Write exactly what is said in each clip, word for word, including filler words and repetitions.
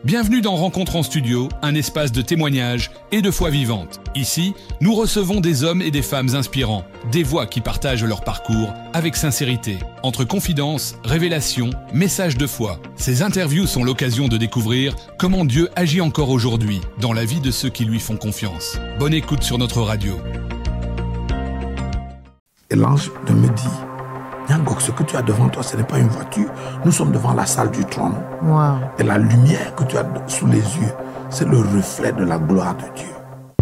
Bienvenue dans Rencontre en studio, un espace de témoignages et de foi vivante. Ici, nous recevons des hommes et des femmes inspirants, des voix qui partagent leur parcours avec sincérité. Entre confidences, révélations, messages de foi, ces interviews sont l'occasion de découvrir comment Dieu agit encore aujourd'hui dans la vie de ceux qui lui font confiance. Bonne écoute sur notre radio. Et l'ange de me dit, Nyangok, ce que tu as devant toi, ce n'est pas une voiture. Nous sommes devant la salle du trône. Wow. Et la lumière que tu as sous les yeux, c'est le reflet de la gloire de Dieu.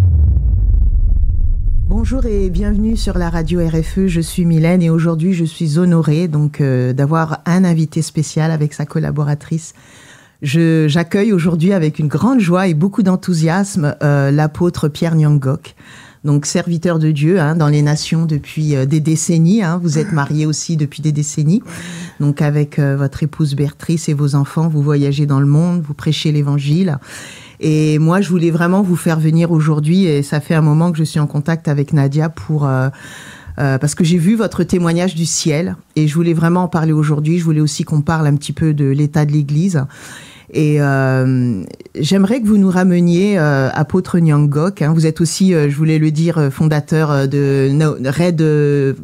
Bonjour et bienvenue sur la radio R F E. Je suis Mylène et aujourd'hui, je suis honorée donc, euh, d'avoir un invité spécial avec sa collaboratrice. Je, j'accueille aujourd'hui avec une grande joie et beaucoup d'enthousiasme euh, l'apôtre Pierre Nyangok. Donc, serviteur de Dieu hein, dans les nations depuis euh, des décennies. Hein. Vous êtes marié aussi depuis des décennies. Donc, avec euh, votre épouse Béatrice et vos enfants, vous voyagez dans le monde, vous prêchez l'Évangile. Et moi, je voulais vraiment vous faire venir aujourd'hui. Et ça fait un moment que je suis en contact avec Nadia pour... Euh, euh, parce que j'ai vu votre témoignage du ciel. Et je voulais vraiment en parler aujourd'hui. Je voulais aussi qu'on parle un petit peu de l'état de l'Église. Et euh, j'aimerais que vous nous rameniez euh, apôtre Nyangok. Hein. Vous êtes aussi, euh, je voulais le dire, fondateur de no, Red, euh,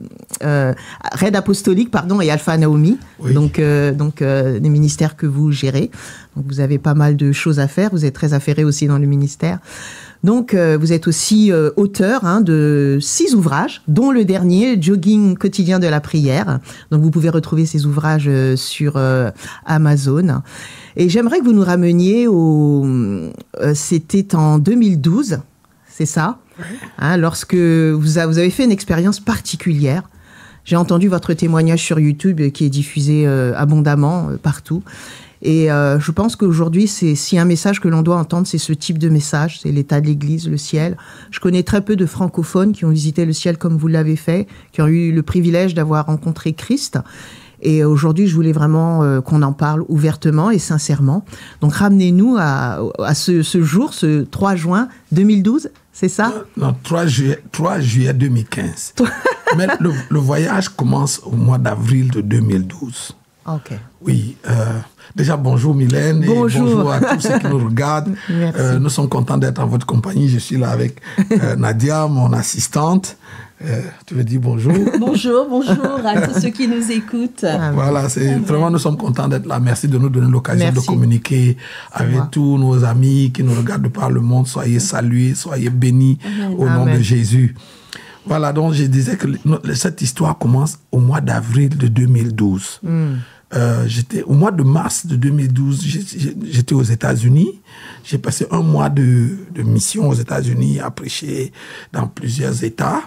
Red Apostolique pardon, et Alpha Naomi, oui. donc, euh, donc euh, des ministères que vous gérez. Donc, vous avez pas mal de choses à faire. Vous êtes très affairé aussi dans le ministère. Donc, euh, vous êtes aussi euh, auteur hein, de six ouvrages, dont le dernier, Jogging quotidien de la prière. Donc, vous pouvez retrouver ces ouvrages euh, sur euh, Amazon. Et j'aimerais que vous nous rameniez au... Euh, c'était en deux mille douze, c'est ça, oui. hein, lorsque vous, a, vous avez fait une expérience particulière. J'ai entendu votre témoignage sur YouTube qui est diffusé euh, abondamment euh, partout. Et euh, je pense qu'aujourd'hui, c'est, s'il y a un message que l'on doit entendre, c'est ce type de message, c'est l'état de l'Église, le ciel. Je connais très peu de francophones qui ont visité le ciel comme vous l'avez fait, qui ont eu le privilège d'avoir rencontré Christ. Et aujourd'hui, je voulais vraiment euh, qu'on en parle ouvertement et sincèrement. Donc, ramenez-nous à, à ce, ce jour, ce trois juin deux mille douze, c'est ça ? Non, trois juillet deux mille quinze. Mais le, le voyage commence au mois d'avril de deux mille douze. Ok. Oui. Euh, déjà, bonjour Mylène bonjour. et bonjour à tous ceux qui nous regardent. Euh, nous sommes contents d'être en votre compagnie. Je suis là avec euh, Nadia, mon assistante. Euh, tu veux dire bonjour? Bonjour, bonjour à tous ceux qui nous écoutent. Ah, voilà, c'est Amen. Vraiment, nous sommes contents d'être là. Merci de nous donner l'occasion Merci. de communiquer c'est avec moi. tous nos amis qui nous regardent par le monde. Soyez salués, soyez bénis Amen. au nom Amen. de Jésus. Voilà, donc je disais que cette histoire commence au mois d'avril de deux mille douze. Mm. Euh, j'étais, au mois de mars de deux mille douze, j'étais aux États-Unis. J'ai passé un mois de, de mission aux États-Unis à prêcher dans plusieurs États.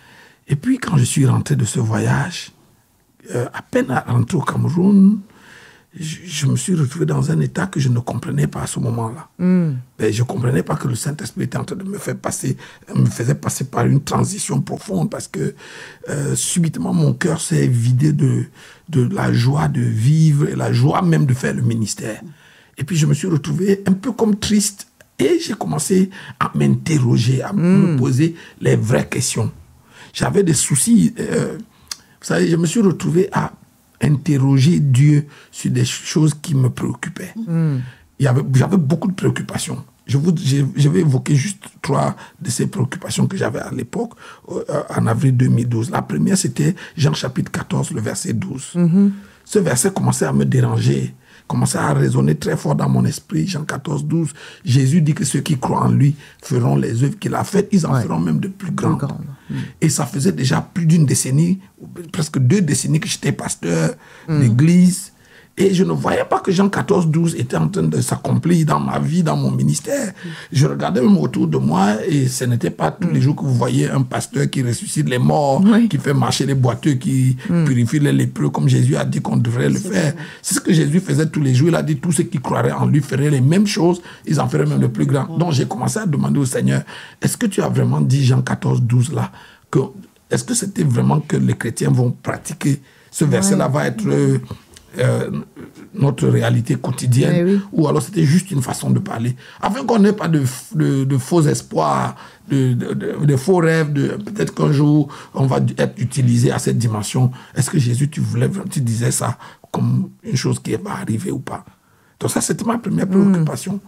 Et puis, quand je suis rentré de ce voyage, euh, à peine rentré au Cameroun, je, je me suis retrouvé dans un état que je ne comprenais pas à ce moment-là. Mm. Ben, je ne comprenais pas que le Saint-Esprit était en train de me faire passer, me faisait passer par une transition profonde parce que euh, subitement, mon cœur s'est vidé de, de la joie de vivre et la joie même de faire le ministère. Et puis, je me suis retrouvé un peu comme triste et j'ai commencé à m'interroger, à mm. me poser les vraies questions. J'avais des soucis. Euh, vous savez, je me suis retrouvé à interroger Dieu sur des choses qui me préoccupaient. Mm. Il y avait, j'avais beaucoup de préoccupations. Je, vous, je, je vais évoquer juste trois de ces préoccupations que j'avais à l'époque, euh, en avril deux mille douze. La première, c'était Jean chapitre quatorze, le verset douze. Mm-hmm. Ce verset commençait à me déranger, commençait à résonner très fort dans mon esprit. Jean quatorze, douze. Jésus dit que ceux qui croient en lui feront les œuvres qu'il a faites. Ils en ouais. feront même de plus grandes. Plus grande. Mmh. Et ça faisait déjà plus d'une décennie, presque deux décennies que j'étais pasteur mmh. d'église. Et je ne voyais pas que Jean quatorze, douze était en train de s'accomplir dans ma vie, dans mon ministère. Mmh. Je regardais même autour de moi et ce n'était pas tous mmh. les jours que vous voyez un pasteur qui ressuscite les morts, oui. qui fait marcher les boiteux, qui mmh. purifie les lépreux, comme Jésus a dit qu'on devrait le c'est faire. Vrai. C'est ce que Jésus faisait tous les jours. Il a dit tous ceux qui croiraient en lui feraient les mêmes choses, ils en feraient même le plus grand. Mmh. Donc j'ai commencé à demander au Seigneur, est-ce que tu as vraiment dit Jean quatorze, douze là que, est-ce que c'était vraiment que les chrétiens vont pratiquer ce verset-là ouais. va être... Euh, Euh, notre réalité quotidienne, oui. ou alors c'était juste une façon de parler, afin qu'on n'ait pas de, de, de faux espoirs, de, de, de, de faux rêves, de, peut-être qu'un jour on va être utilisé à cette dimension. Est-ce que Jésus, tu voulais, tu disais ça comme une chose qui va arriver ou pas? Donc ça, c'était ma première préoccupation. Mmh.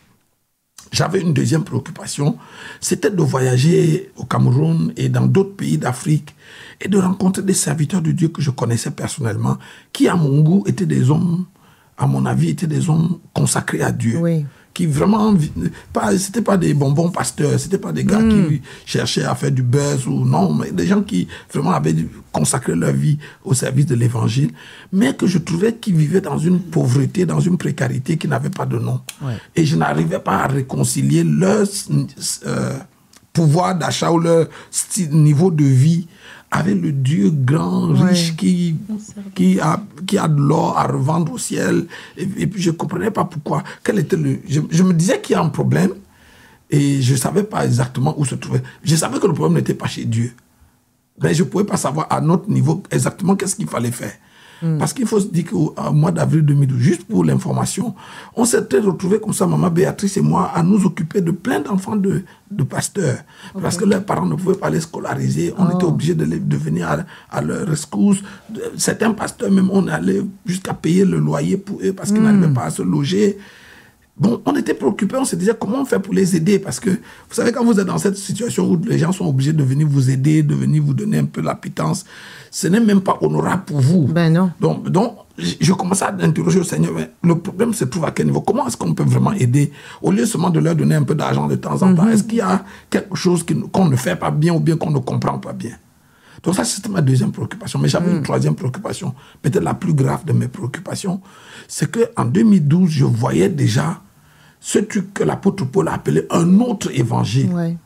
J'avais une deuxième préoccupation, c'était de voyager au Cameroun et dans d'autres pays d'Afrique et de rencontrer des serviteurs de Dieu que je connaissais personnellement, qui, à mon goût, étaient des hommes, à mon avis, étaient des hommes consacrés à Dieu. Oui. Qui vraiment, pas, c'était pas des bonbons pasteurs, c'était pas des gars mmh. qui cherchaient à faire du buzz ou non, mais des gens qui vraiment avaient consacré leur vie au service de l'évangile, mais que je trouvais qu'ils vivaient dans une pauvreté, dans une précarité qui n'avait pas de nom. Ouais. Et je n'arrivais pas à réconcilier leur euh, pouvoir d'achat ou leur style, niveau de vie avec le Dieu grand, riche, ouais. qui, qui, a, qui a de l'or à revendre au ciel. Et, et puis je ne comprenais pas pourquoi. Quel était le, je, je me disais qu'il y a un problème et je ne savais pas exactement où se trouvait. Je savais que le problème n'était pas chez Dieu. Mais je ne pouvais pas savoir à notre niveau exactement qu'est-ce qu'il fallait faire. Mm. Parce qu'il faut se dire qu'au mois d'avril deux mille douze, juste pour l'information, on s'était retrouvés comme ça, maman Béatrice et moi, à nous occuper de plein d'enfants de, de pasteurs. Okay. Parce que leurs parents ne pouvaient pas les scolariser. On oh. était obligés de, les, de venir à, à leur rescousse. Certains pasteurs, même, on allait jusqu'à payer le loyer pour eux parce qu'ils mm. n'arrivaient pas à se loger. Bon, on était préoccupés, on se disait comment on fait pour les aider, parce que vous savez, quand vous êtes dans cette situation où les gens sont obligés de venir vous aider, de venir vous donner un peu la pitance, ce n'est même pas honorable pour vous. Ben non. Donc, donc je commençais à interroger le Seigneur, mais le problème se trouve à quel niveau? Comment est-ce qu'on peut vraiment aider? Au lieu seulement de leur donner un peu d'argent de temps en temps, mm-hmm. est-ce qu'il y a quelque chose qui, qu'on ne fait pas bien ou bien qu'on ne comprend pas bien? Donc ça, c'était ma deuxième préoccupation. Mais j'avais mm. une troisième préoccupation, peut-être la plus grave de mes préoccupations, c'est qu'en deux mille douze, je voyais déjà ce truc que l'apôtre Paul a appelé un autre évangile, ouais.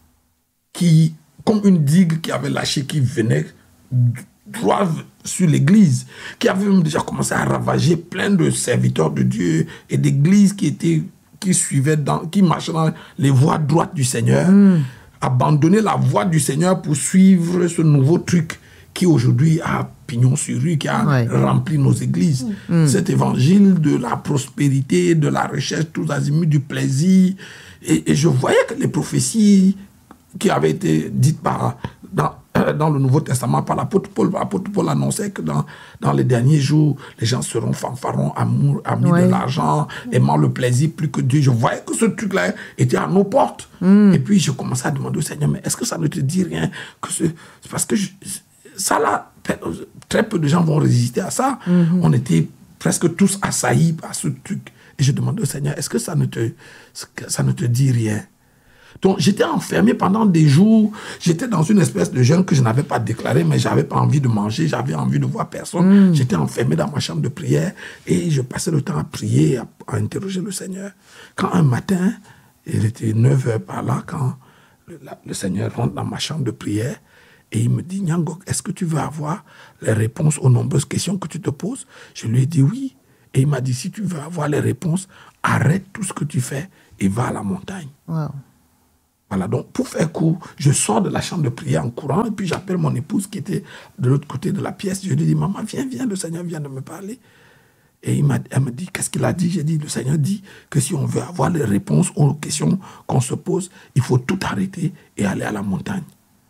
qui, comme une digue qui avait lâché, qui venait droit sur l'église, qui avait même déjà commencé à ravager plein de serviteurs de Dieu et d'églises qui étaient, qui suivaient, dans, qui marchaient dans les voies droites du Seigneur, mm. abandonner la voie du Seigneur pour suivre ce nouveau truc qui aujourd'hui a pignon sur rue, qui a ouais. rempli nos églises. Mm. Cet évangile de la prospérité, de la recherche, tous azimuts, du plaisir. Et, et je voyais que les prophéties qui avaient été dites par, dans, euh, dans le Nouveau Testament par l'apôtre Paul, l'apôtre Paul annonçait que dans, dans les derniers jours, les gens seront fanfarons, amour, amis ouais. de l'argent, aimant le plaisir plus que Dieu. Je voyais que ce truc-là était à nos portes. Mm. Et puis je commençais à demander au Seigneur, mais est-ce que ça ne te dit rien que ce... C'est parce que... Je, ça là, très peu de gens vont résister à ça. Mm-hmm. On était presque tous assaillis par ce truc. Et je demandais au Seigneur, est-ce que ça ne te, ça ne te dit rien? Donc j'étais enfermé pendant des jours. J'étais dans une espèce de jeûne que je n'avais pas déclaré, mais je n'avais pas envie de manger, j'avais envie de voir personne. Mm. J'étais enfermé dans ma chambre de prière et je passais le temps à prier, à, à interroger le Seigneur. Quand un matin, il était neuf heures par là, quand le, la, le Seigneur rentre dans ma chambre de prière, et il me dit, Nyangok, est-ce que tu veux avoir les réponses aux nombreuses questions que tu te poses? Je lui ai dit oui. Et il m'a dit, si tu veux avoir les réponses, arrête tout ce que tu fais et va à la montagne. Wow. Voilà, donc pour faire court, je sors de la chambre de prière en courant et puis j'appelle mon épouse qui était de l'autre côté de la pièce. Je lui dis, maman, viens, viens, le Seigneur vient de me parler. Et il m'a, elle me dit, qu'est-ce qu'il a dit? J'ai dit, le Seigneur dit que si on veut avoir les réponses aux questions qu'on se pose, il faut tout arrêter et aller à la montagne.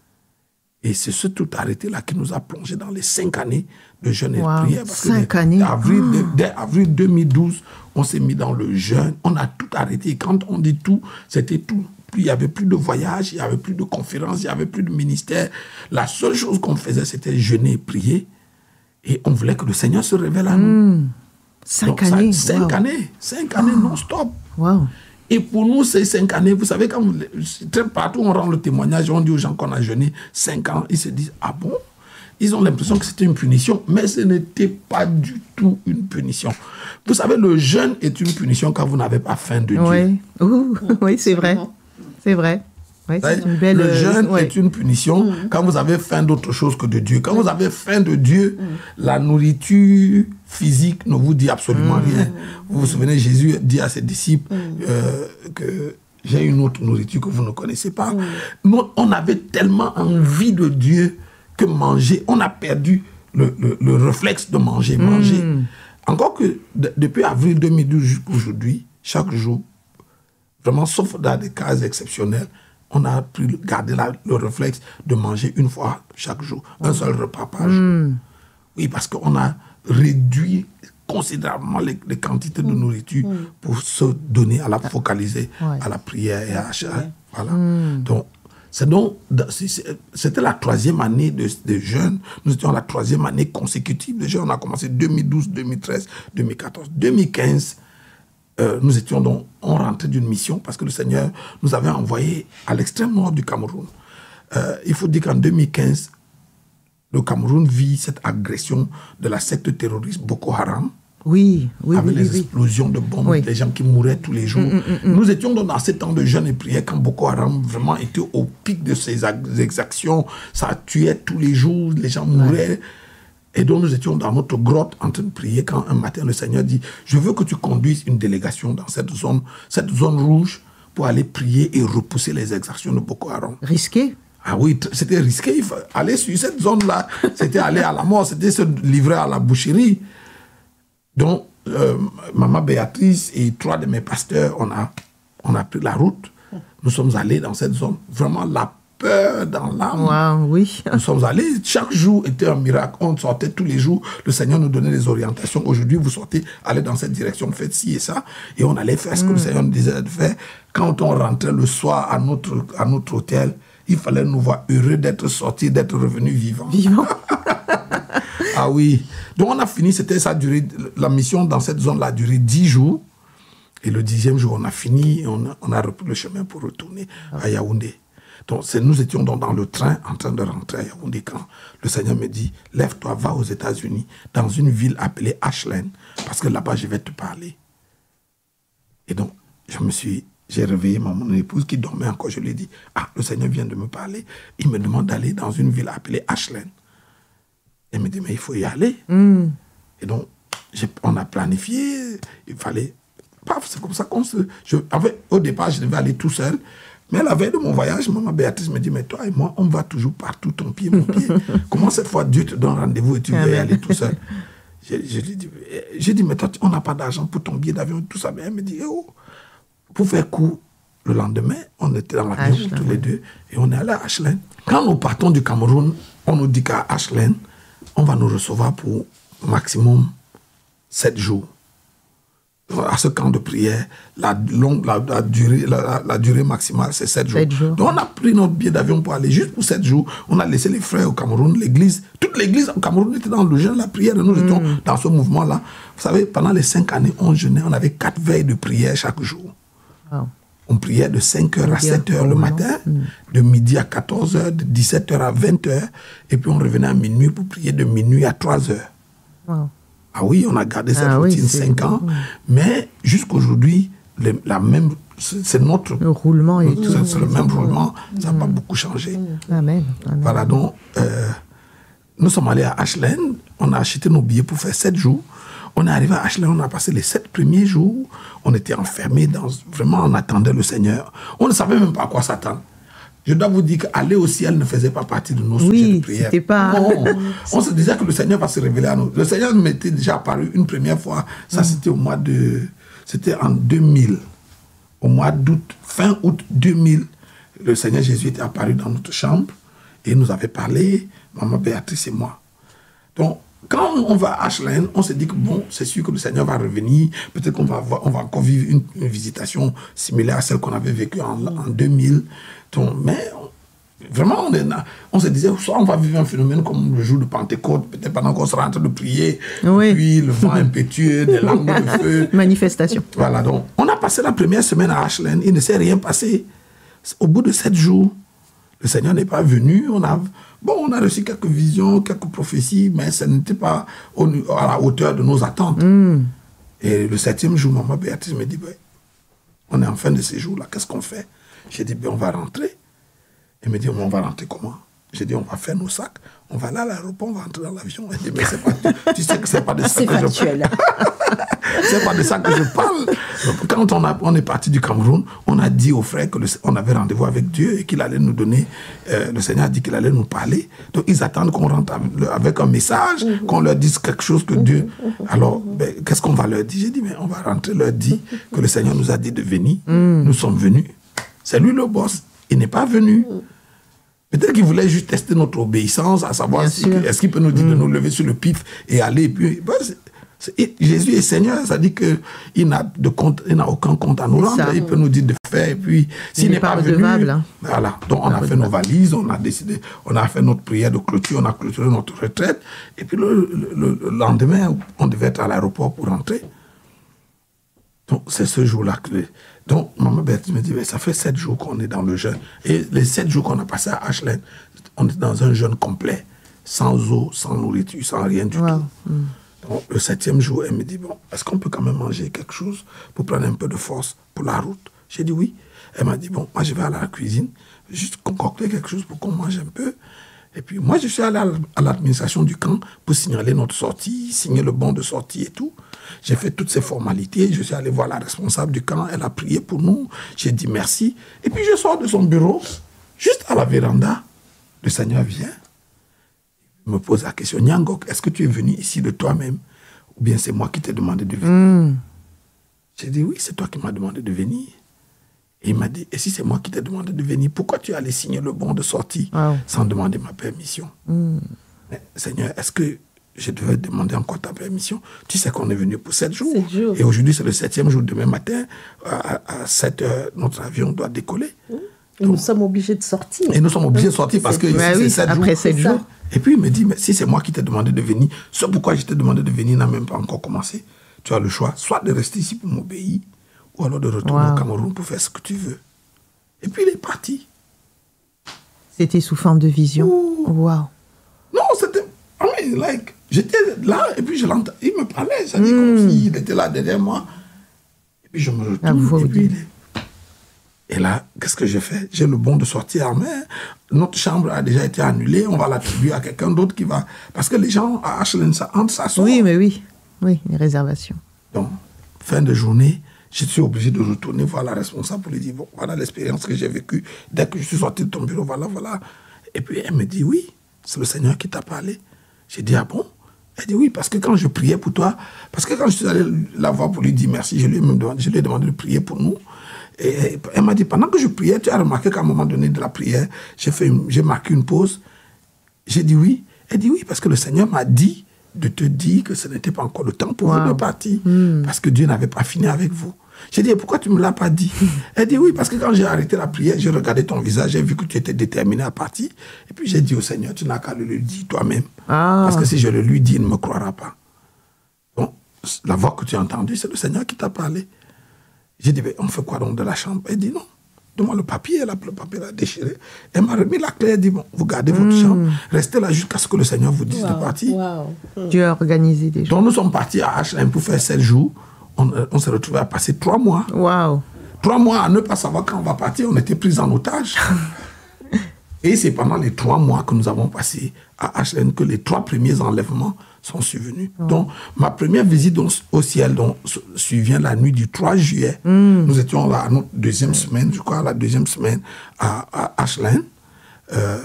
Et c'est ce tout arrêté-là qui nous a plongé dans les cinq années de jeûne et wow, de prière. Parce cinq que dès, années. Avril, Oh. dès, dès avril deux mille douze, on s'est mis dans le jeûne. On a tout arrêté. Et quand on dit tout, c'était tout. Puis il n'y avait plus de voyage, il n'y avait plus de conférences, il n'y avait plus de ministère. La seule chose qu'on faisait, c'était jeûner et prier. Et on voulait que le Seigneur se révèle à nous. Mmh. Cinq Donc, années. Ça, cinq wow. années. Cinq années oh. non-stop. Wow. Et pour nous, ces cinq années, vous savez, quand vous, très partout on rend le témoignage, on dit aux gens qu'on a jeûné cinq ans, ils se disent, ah bon? Ils ont l'impression que c'était une punition, mais ce n'était pas du tout une punition. Vous savez, le jeûne est une punition quand vous n'avez pas faim de Dieu. Oui, Ouh, oui c'est vrai. C'est vrai. Ouais, c'est une belle, le jeûne euh, ouais. est une punition mmh. quand vous avez faim d'autre chose que de Dieu. Quand mmh. vous avez faim de Dieu, mmh. la nourriture physique ne vous dit absolument mmh. rien. Vous vous souvenez, Jésus dit à ses disciples mmh. euh, que j'ai une autre nourriture que vous ne connaissez pas. Mmh. Nous, on avait tellement envie de Dieu que manger, on a perdu le, le, le réflexe de manger, manger. Mmh. Encore que de, depuis avril deux mille douze jusqu'à aujourd'hui, chaque jour, vraiment, sauf dans des cas exceptionnels, on a pu garder la, le réflexe de manger une fois chaque jour, un seul repas par jour. Mm. Oui, parce qu'on a réduit considérablement les, les quantités de nourriture mmh. pour se donner à la focaliser ouais. à la prière et à la voilà. Mmh. Donc, c'est donc, c'était la troisième année de, de jeûne. Nous étions à la troisième année consécutive de jeûne. On a commencé deux mille douze, deux mille treize, deux mille quatorze. deux mille quinze, euh, nous étions donc, on rentrait d'une mission parce que le Seigneur nous avait envoyé à l'extrême nord du Cameroun. Euh, il faut dire qu'en deux mille quinze, le Cameroun vit cette agression de la secte terroriste Boko Haram. Oui, oui, avec oui, les oui, explosions oui. de bombes, oui. les gens qui mouraient tous les jours. Mm, mm, mm. Nous étions donc dans ces temps de jeûne et prière quand Boko Haram vraiment était au pic de ses exactions. Ça tuait tous les jours, les gens mouraient. Ouais. Et donc nous étions dans notre grotte en train de prier quand un matin le Seigneur dit « Je veux que tu conduises une délégation dans cette zone, cette zone rouge pour aller prier et repousser les exactions de Boko Haram. » Risqué. Ah oui, c'était risqué. Il fallait aller sur cette zone-là, c'était aller à la mort, c'était se livrer à la boucherie. Donc, euh, Maman Béatrice et trois de mes pasteurs, on a, on a pris la route. Nous sommes allés dans cette zone. Vraiment la peur dans l'âme. Wow, oui. Nous sommes allés. Chaque jour était un miracle. On sortait tous les jours. Le Seigneur nous donnait des orientations. Aujourd'hui, vous sortez, allez dans cette direction, faites ci et ça. Et on allait faire ce que mm. le Seigneur nous disait de faire. Quand on rentrait le soir à notre, à notre hôtel, il fallait nous voir heureux d'être sortis, d'être revenus vivants. Vivants. Ah oui. Donc on a fini, c'était ça a duré, la mission dans cette zone-là a duré dix jours. Et le dixième jour, on a fini, on a, on a repris le chemin pour retourner à Yaoundé. Donc c'est, nous étions donc dans le train en train de rentrer à Yaoundé quand le Seigneur me dit, lève-toi, va aux États-Unis, dans une ville appelée Ashland, parce que là-bas, je vais te parler. Et donc, je me suis... J'ai réveillé ma, mon épouse qui dormait encore. Je lui ai dit, ah, le Seigneur vient de me parler. Il me demande d'aller dans une ville appelée Ashland. Elle me dit, mais il faut y aller. Mm. Et donc, on a planifié. Il fallait... Paf, c'est comme ça qu'on se... Je, avec, au départ, je devais aller tout seul. Mais la veille de mon voyage, maman Béatrice me dit, mais toi et moi, on va toujours partout, ton pied, mon pied. Comment cette fois Dieu te donne rendez-vous et tu veux y aller tout seul? Je, je lui dis, j'ai dit, mais toi, on n'a pas d'argent pour ton billet d'avion, tout ça. Mais elle me dit, oh, pour faire court, le lendemain, on était dans l'avion tous les deux et on est allé à Ashland. Quand nous partons du Cameroun, on nous dit qu'à Ashland, on va nous recevoir pour maximum sept jours. À ce camp de prière, la, longue, la, la, durée, la, la durée maximale, c'est sept jours. jours. Donc on a pris notre billet d'avion pour aller juste pour sept jours. On a laissé les frères au Cameroun, l'église, toute l'église au Cameroun était dans le jeûne, la prière. Nous mm. étions dans ce mouvement-là. Vous savez, pendant les cinq années, on jeûnait, on avait quatre veilles de prière chaque jour. Wow. On priait de cinq heures à sept heures le matin, mm. de midi à quatorze heures, de dix-sept heures à vingt heures, et puis on revenait à minuit pour prier de minuit à trois heures. Wow. Ah oui, on a gardé cette ah routine oui, cinq ans, mmh. mais jusqu'aujourd'hui, le, la même, c'est, c'est notre... Le roulement et tout. C'est, c'est le même mmh. roulement, ça n'a mmh. pas beaucoup changé. Amen. Amen. Voilà, donc, euh, nous sommes allés à Ashland, on a acheté nos billets pour faire sept jours. On est arrivé à Ashland, on a passé les sept premiers jours, on était enfermés, dans, vraiment on attendait le Seigneur. On ne savait même pas à quoi s'attendre. Je dois vous dire qu'aller au ciel ne faisait pas partie de nos oui, sujets de prière. C'était pas... Non, on se disait que le Seigneur va se révéler à nous. Le Seigneur m'était déjà apparu une première fois. Ça, mm. c'était au mois de... C'était en deux mille. Au mois d'août, fin août deux mille, le Seigneur Jésus était apparu dans notre chambre et il nous avait parlé, maman Béatrice et moi. Donc, quand on va à Ashland, on se dit que bon, c'est sûr que le Seigneur va revenir. Peut-être qu'on va, avoir, on va encore vivre une, une visitation similaire à celle qu'on avait vécue en, en deux mille. Donc, mais on, vraiment, on, est, on se disait, soit on va vivre un phénomène comme le jour de Pentecôte, peut-être pendant qu'on sera en train de prier, oui. puis le vent impétueux, des langues de feu. Manifestation. Voilà, donc on a passé la première semaine à Ashland, il ne s'est rien passé. Au bout de sept jours, le Seigneur n'est pas venu. On a, bon, on a reçu quelques visions, quelques prophéties, mais ça n'était pas au, à la hauteur de nos attentes. Mm. Et le septième jour, maman Béatrice me dit, ben, on est en fin de ces jours-là, qu'est-ce qu'on fait? J'ai dit, ben, on va rentrer. Elle me dit, on va rentrer comment? J'ai dit, on va faire nos sacs, on va aller à l'aéroport, on va rentrer dans l'avion. Elle dit, mais c'est pas, tu sais que c'est pas de ça que je parle. C'est pas de ça que je parle. Donc, quand on, a, on est parti du Cameroun, on a dit aux frères qu'on avait rendez-vous avec Dieu et qu'il allait nous donner, euh, le Seigneur a dit qu'il allait nous parler. Donc ils attendent qu'on rentre avec, avec un message, mm-hmm. qu'on leur dise quelque chose que Dieu... Alors, ben, qu'est-ce qu'on va leur dire? J'ai dit, mais on va rentrer, leur dire que le Seigneur nous a dit de venir. Mm. Nous sommes venus. C'est lui le boss. Il n'est pas venu. Mm. Peut-être qu'il voulait juste tester notre obéissance, à savoir si, est-ce qu'il peut nous dire mmh. de nous lever sur le pif et aller. Et puis, ben, Et Jésus est Seigneur, ça dit qu'il n'a de compte, il n'a aucun compte à nous rendre. Ça, il peut nous dire de faire. Et puis, s'il n'est pas venu, hein. Voilà. Donc, on a fait nos valises, on a décidé, on a fait notre prière de clôture, on a clôturé notre retraite. Et puis, le, le, le lendemain, on devait être à l'aéroport pour rentrer. Donc, c'est ce jour-là que... Donc, Maman Berthe me dit, ça fait sept jours qu'on est dans le jeûne. Et les sept jours qu'on a passé à Ashland, on est dans un jeûne complet, sans eau, sans nourriture, sans rien du wow. tout. Mm. Donc, le septième jour, elle me dit, bon, est-ce qu'on peut quand même manger quelque chose pour prendre un peu de force pour la route? J'ai dit oui. Elle m'a dit, bon, moi, je vais aller à la cuisine, juste concocter quelque chose pour qu'on mange un peu. Et puis, moi, je suis allé à l'administration du camp pour signaler notre sortie, signer le bon de sortie et tout. J'ai fait toutes ces formalités. Je suis allé voir la responsable du camp. Elle a prié pour nous. J'ai dit merci. Et puis, je sors de son bureau, juste à la véranda. Le Seigneur vient. Il me pose la question, Nyangok, est-ce que tu es venu ici de toi-même? Ou bien c'est moi qui t'ai demandé de venir? Mm. J'ai dit, oui, c'est toi qui m'as demandé de venir. Et il m'a dit, et si c'est moi qui t'ai demandé de venir, pourquoi tu es allé signer le bon de sortie wow. sans demander ma permission? Mm. Mais, Seigneur, est-ce que je devais demander encore ta permission? Tu sais qu'on est venu pour sept jours. sept jours. Et aujourd'hui, c'est le septième jour. Demain matin, à, à sept heures, notre avion doit décoller. Mm. Et Donc, nous sommes obligés de sortir. Et nous sommes obligés de sortir parce que bah c'est oui, sept après jours. sept jours. Et puis il me dit, mais si c'est moi qui t'ai demandé de venir, ce pourquoi je t'ai demandé de venir n'a même pas encore commencé. Tu as le choix, soit de rester ici pour m'obéir, ou alors de retourner wow. au Cameroun pour faire ce que tu veux. Et puis il est parti. C'était sous forme de vision. Wow. Non, c'était... I mean, like, j'étais là, et puis je l'entends. Il me parlait, ça dit mm. comme s'il était là derrière moi. Et puis je me retourne, et puis il est... Et là, qu'est-ce que j'ai fait? J'ai le bon de sortie en main. Notre chambre a déjà été annulée. On va l'attribuer à quelqu'un d'autre qui va... Parce que les gens à Ashland, ça entre, ça sort. Oui, mais oui. Oui, les réservations. Donc, fin de journée, je suis obligé de retourner voir la responsable pour lui dire, bon, voilà l'expérience que j'ai vécue. Dès que je suis sorti de ton bureau, voilà, voilà. Et puis, elle me dit, oui, c'est le Seigneur qui t'a parlé. J'ai dit, ah bon? Elle dit, oui, parce que quand je priais pour toi, parce que quand je suis allé la voir pour lui dire merci, je lui ai, demandé, je lui ai demandé de prier pour nous. Et elle m'a dit, pendant que je priais, tu as remarqué qu'à un moment donné de la prière, j'ai, fait une, j'ai marqué une pause. J'ai dit oui. Elle dit oui, parce que le Seigneur m'a dit de te dire que ce n'était pas encore le temps pour wow. vous de partir. Mm. Parce que Dieu n'avait pas fini avec vous. J'ai dit, pourquoi tu ne me l'as pas dit? Elle dit oui, parce que quand j'ai arrêté la prière, j'ai regardé ton visage, j'ai vu que tu étais déterminé à partir. Et puis j'ai dit au Seigneur, tu n'as qu'à le lui dire toi-même. Ah. Parce que si je le lui dis, il ne me croira pas. Bon, la voix que tu as entendue, c'est le Seigneur qui t'a parlé. J'ai dit, on fait quoi donc de la chambre? Elle dit non. Donne-moi le papier. Elle a le papier, elle a déchiré. Elle m'a remis la clé. Elle dit, bon, vous gardez votre mmh. chambre. Restez là jusqu'à ce que le Seigneur vous dise wow. de partir. Wow. Dieu a organisé des choses. Donc nous sommes partis à Ashland pour faire sept jours. On, on s'est retrouvés à passer trois mois. Wow. Trois mois à ne pas savoir quand on va partir. On était pris en otage. Et c'est pendant les trois mois que nous avons passé à Ashland que les trois premiers enlèvements sont survenus. Oh. Donc, ma première visite donc, au ciel donc, survient la nuit du trois juillet. Mm. Nous étions là à notre deuxième semaine, je crois, la deuxième semaine à, à Ashland. Euh,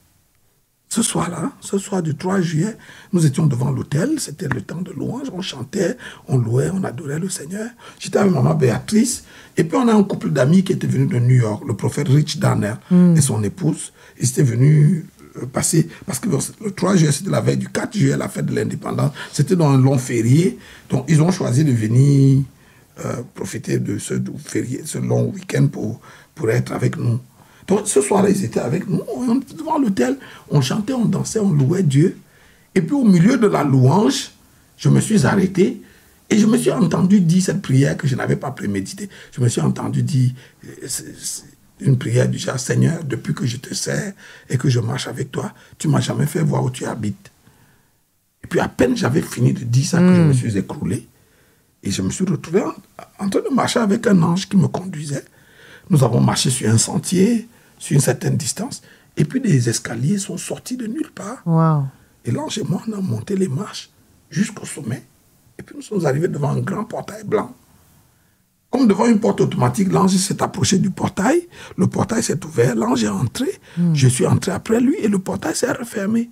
ce soir-là, ce soir du trois juillet, nous étions devant l'hôtel. C'était le temps de louange. On chantait, on louait, on adorait le Seigneur. J'étais avec maman Béatrice. Et puis, on a un couple d'amis qui était venu de New York, le prophète Rich Danner mm. et son épouse. Ils étaient venus passer, parce que le trois juillet, c'était la veille du quatre juillet, la fête de l'indépendance. C'était dans un long férié. Donc, ils ont choisi de venir euh, profiter de ce férié, ce long week-end pour, pour être avec nous. Donc, ce soir-là, ils étaient avec nous. On était devant l'hôtel. On chantait, on dansait, on louait Dieu. Et puis, au milieu de la louange, je me suis arrêté et je me suis entendu dire cette prière que je n'avais pas préméditée. Je me suis entendu dire... C'est, c'est, une prière du genre, Seigneur, depuis que je te sers et que je marche avec toi, tu ne m'as jamais fait voir où tu habites. Et puis à peine j'avais fini de dire ça mmh. que je me suis écroulé. Et je me suis retrouvé en, en train de marcher avec un ange qui me conduisait. Nous avons marché sur un sentier, sur une certaine distance. Et puis des escaliers sont sortis de nulle part. Wow. Et l'ange et moi, on a monté les marches jusqu'au sommet. Et puis nous sommes arrivés devant un grand portail blanc. Comme devant une porte automatique, l'ange s'est approché du portail. Le portail s'est ouvert, l'ange est entré. Mm. Je suis entré après lui et le portail s'est refermé.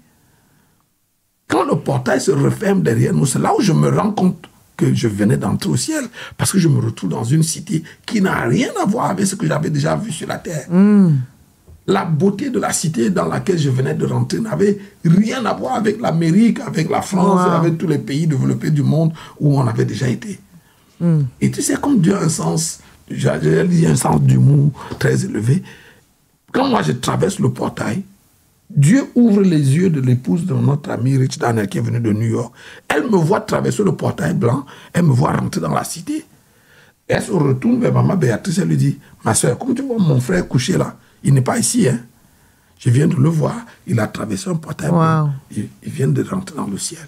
Quand le portail se referme derrière nous, c'est là où je me rends compte que je venais d'entrer au ciel. Parce que je me retrouve dans une cité qui n'a rien à voir avec ce que j'avais déjà vu sur la terre. Mm. la beauté de la cité dans laquelle je venais de rentrer n'avait rien à voir avec l'Amérique, avec la France, wow. avec tous les pays développés du monde où on avait déjà été. Mm. Et tu sais, comme Dieu a un sens, j'ai dit un sens d'humour très élevé, quand moi je traverse le portail, Dieu ouvre les yeux de l'épouse de notre ami Rich Daniel qui est venu de New York. Elle me voit traverser le portail blanc, elle me voit rentrer dans la cité. Elle se retourne vers maman Béatrice, elle lui dit, ma soeur, comme tu vois mon frère couché là, il n'est pas ici, hein. Je viens de le voir, il a traversé un portail blanc, wow. il, il vient de rentrer dans le ciel.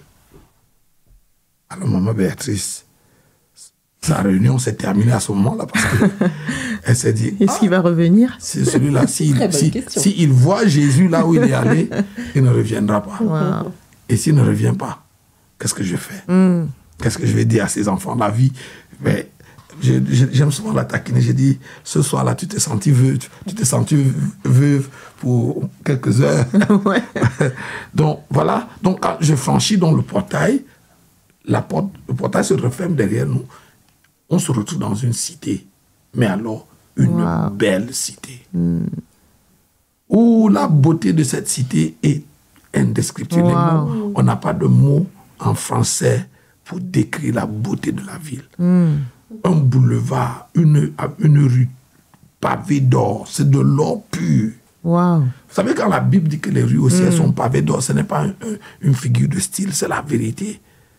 Alors maman Béatrice, sa réunion s'est terminée à ce moment-là parce qu'elle s'est dit... Est-ce ah, qu'il va revenir? C'est celui-là, s'il si, si, si voit Jésus là où il est allé, il ne reviendra pas. Wow. Et s'il ne revient pas, qu'est-ce que je fais? mm. Qu'est-ce que je vais dire à ses enfants? La vie, mais je, je, j'aime souvent la taquiner. J'ai dit, ce soir-là, tu t'es senti veuve, tu t'es senti veuve pour quelques heures. Ouais. Donc, voilà. Donc, quand je franchis dans le portail, la porte, le portail se referme derrière nous. On se retrouve dans une cité, mais alors une wow. belle cité. Mm. Où la beauté de cette cité est indescriptible. Wow. On n'a pas de mots en français pour décrire la beauté de la ville. Mm. Un boulevard, une, une rue pavée d'or, c'est de l'or pur. Wow. Vous savez, quand la Bible dit que les rues aussi mm. sont pavées d'or, ce n'est pas un, un, une figure de style, c'est la vérité.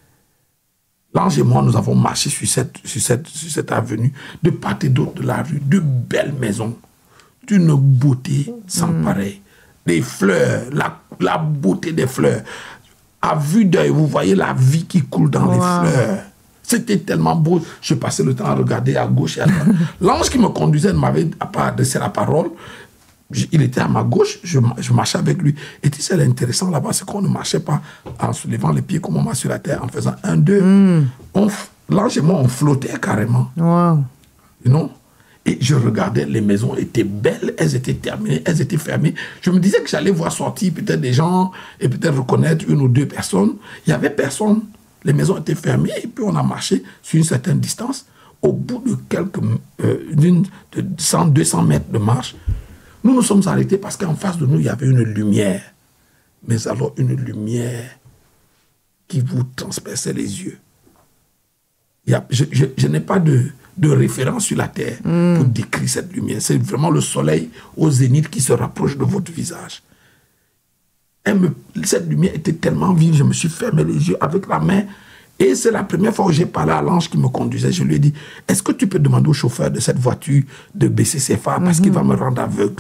L'ange et moi, nous avons marché sur cette, sur cette, sur cette avenue, de part et d'autre de la rue, de belles maisons, d'une beauté sans mmh. pareil. Des fleurs, la, la beauté des fleurs. À vue d'œil, vous voyez la vie qui coule dans wow. les fleurs. C'était tellement beau. Je passais le temps à regarder à gauche et à droite. L'ange qui me conduisait ne m'avait pas adressé la parole. Il était à ma gauche, je, je marchais avec lui. Et tu sais, l'intéressant là-bas, c'est qu'on ne marchait pas en soulevant les pieds comme on marche sur la terre, en faisant un, deux. Mm. On, l'ange et moi, on flottait carrément. Wow. You know? Et je regardais, les maisons étaient belles, elles étaient terminées, elles étaient fermées. Je me disais que j'allais voir sortir peut-être des gens et peut-être reconnaître une ou deux personnes. Il n'y avait personne. Les maisons étaient fermées et puis on a marché sur une certaine distance. Au bout de quelques, euh, d'une, de cent, deux cents mètres de marche, nous nous sommes arrêtés parce qu'en face de nous, il y avait une lumière. Mais alors, une lumière qui vous transperçait les yeux. Il y a, je je, je n'ai pas de, de référence sur la terre mm. pour décrire cette lumière. C'est vraiment le soleil au zénith qui se rapproche de votre visage. Elle me, cette lumière était tellement vive, je me suis fermé les yeux avec la main. Et c'est la première fois où j'ai parlé à l'ange qui me conduisait. Je lui ai dit, est-ce que tu peux demander au chauffeur de cette voiture de baisser ses phares parce mm-hmm. qu'il va me rendre aveugle?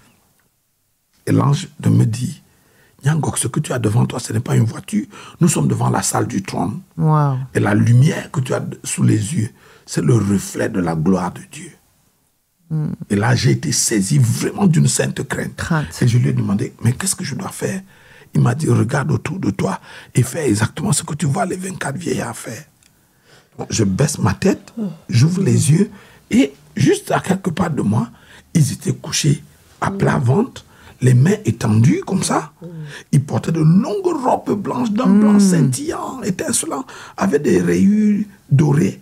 Et l'ange me dit, Nyangok, ce que tu as devant toi, ce n'est pas une voiture. Nous sommes devant la salle du trône. Wow. Et la lumière que tu as sous les yeux, c'est le reflet de la gloire de Dieu. Mm. Et là, j'ai été saisi vraiment d'une sainte crainte. Crainte. Et je lui ai demandé, mais qu'est-ce que je dois faire? Il m'a dit, regarde autour de toi et fais exactement ce que tu vois les vingt-quatre vieillards faire. Donc, je baisse ma tête, j'ouvre les yeux et juste à quelque part de moi, ils étaient couchés à plat ventre, les mains étendues comme ça. Ils portaient de longues robes blanches d'un mm. blanc scintillant, étincelant, avec des rayures dorées.